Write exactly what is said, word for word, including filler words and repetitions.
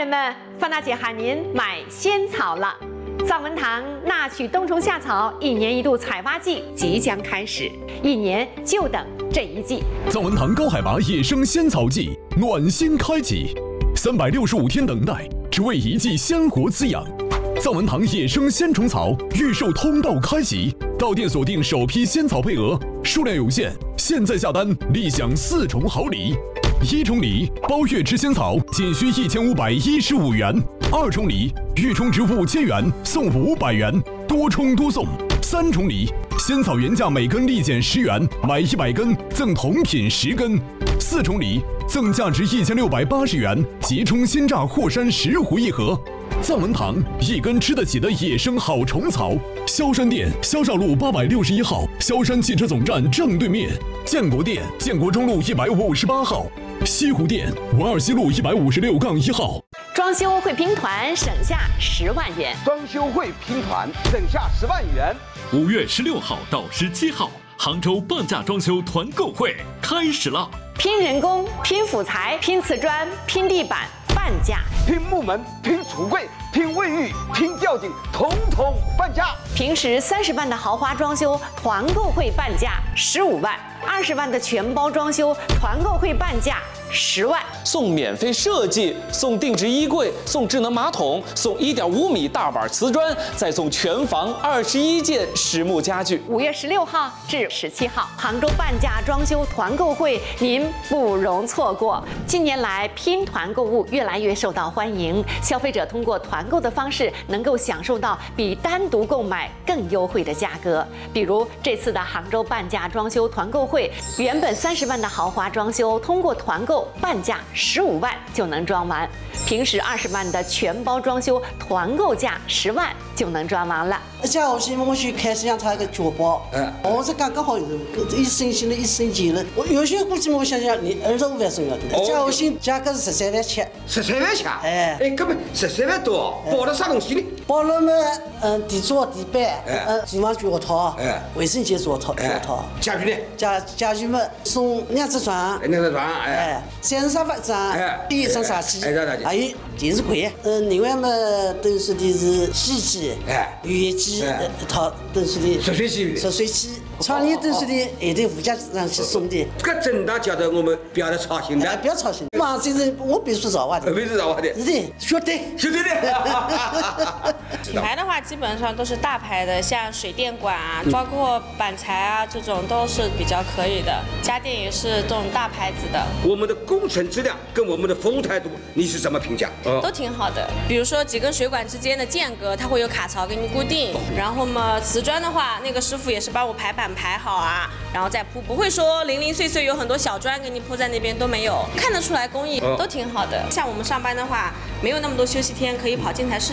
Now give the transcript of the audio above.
人们，范大姐喊您买仙草了。藏文堂纳取冬虫夏草一年一度采挖季即将开始，一年就等这一季。 藏文堂高海拔野生仙草季暖心开启，三百六十五天等待，只为一季鲜活滋养。藏文堂野生仙虫草预售通道开启，到店锁定首批仙草配额，数量有限，现在下单立享四重好礼。一重礼，包月吃仙草仅需一千五百一十五元；二重礼，预充值五千元送五百元，多充多送。三重礼，仙草原价每根立减十元，买一百根赠同品十根。四重礼，赠价值一千六百八十元即充鲜榨霍山十壶一盒。藏文堂一根吃得起的野生好虫草，萧山店萧绍路八百六十一号，萧山汽车总站正对面；建国店建国中路一百五十八号，西湖店文二西路一百五十六杠一号。 装修会拼团省下十万元， 装修会拼团省下十万元。 五月十六号到十七号，杭州半价装修团购会开始了。 拼人工、拼辅材、拼瓷砖、拼地板，半价； 拼木门、拼橱柜、拼卫浴、拼吊顶，统统半价。 平时三十万的豪华装修团购会半价十五万，二十万的全包装修团购会半价十万， 送免费设计，送定制衣柜，送智能马桶，送一点五米大碗瓷砖，再送全房二十一件实木家具。 五月十六号至十七号，杭州半价装修团购会，您不容错过。近年来，拼团购物越来越受到欢迎，消费者通过团购的方式，能够享受到比单独购买更优惠的价格。比如这次的杭州半价装修团购会，原本三十万的豪华装修，通过团购半价十五万就能装完；平时二十万的全包装修，团购价十万就能装完了。 假如说我去开始养它一个脚包，嗯，我是刚刚好一升新的一升级了。我有些估计我想想，你二十五万送要的，假如说价格是十三万七， 十三万七， 哎， 哎，根本十三万多，包了啥东西呢？ 包了嘛，嗯，地桌、地板，嗯，厨房脚套，哎，卫生间脚套，脚套， 家具呢？ 家家具嘛，送两只床， 两只床，哎， 三张沙发张，哎，一张茶几， 哎， 还有电视柜，嗯，另外嘛，等于说的是洗衣机，哎，浴机一套，等于说的热水器， 热水器，窗帘等于说的还得附加上去送的。 这个真的叫做我们不要太操心的， 不要操心。嘛，这人我别说绕话的， 别说绕话的， 是的，绝对， 绝对的。 品牌的话，基本上都是大牌的，像水电管啊，包括板材啊，这种都是比较可以的。家电也是这种大牌子的。 我们的工程质量跟我们的服务态度，你是怎么评价？ 都挺好的。比如说几根水管之间的间隔，它会有卡槽给你固定。然后嘛，瓷砖的话，那个师傅也是帮我排版排好啊，然后再铺，不会说零零碎碎有很多小砖给你铺在那边都没有，看得出来工艺都挺好的。像我们上班的话，没有那么多休息天可以跑建材室，